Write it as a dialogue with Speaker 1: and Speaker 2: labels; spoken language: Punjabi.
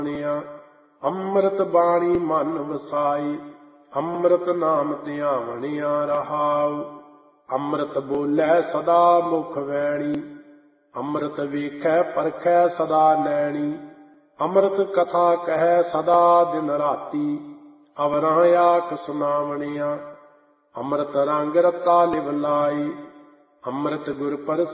Speaker 1: ਅੰਮ੍ਰਿਤ ਬਾਣੀ ਮਨ ਵਸਾਈ, ਅੰਮ੍ਰਿਤ ਨਾਮ ਧਿਆਵਣਿਆ ਰਹਾਉ। ਅੰਮ੍ਰਿਤ ਬੋਲੇ ਸਦਾ ਮੁਖ ਵੈਣੀ, ਅੰਮ੍ਰਿਤ ਵੇਖੈ ਪਰਖੈ ਸਦਾ ਨੈਣੀ। ਅੰਮ੍ਰਿਤ ਕਥਾ ਕਹੈ ਸਦਾ ਦਿਨ ਰਾਤੀ, ਅਵਰਾਂ ਆਖ ਸੁਨਾਵਣਿਆ। ਅੰਮ੍ਰਿਤ ਰੰਗ ਰਤਾ ਲਿਵ ਲਾਈ, ਅੰਮ੍ਰਿਤ ਗੁਰ